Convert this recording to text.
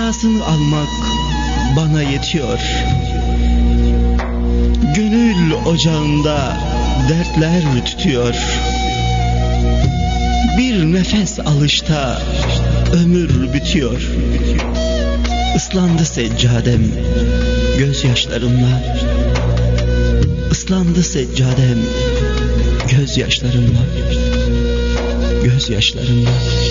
Cezasını almak bana yetiyor. Gönül ocağında dertler tütüyor. Bir nefes alışta ömür bitiyor. Islandı seccadem gözyaşlarımla. Islandı seccadem gözyaşlarımla. Gözyaşlarımla.